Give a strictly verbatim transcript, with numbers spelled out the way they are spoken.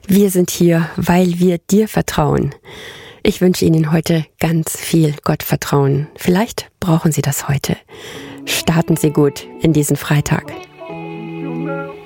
Wir sind hier, weil wir dir vertrauen. Ich wünsche Ihnen heute ganz viel Gottvertrauen. Vielleicht brauchen Sie das heute. Starten Sie gut in diesen Freitag.